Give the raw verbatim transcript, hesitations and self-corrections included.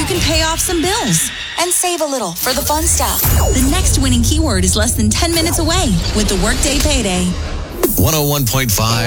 you can pay off some bills and save a little for the fun stuff. The next winning keyword is less than ten minutes away with the Workday Payday. one oh one point five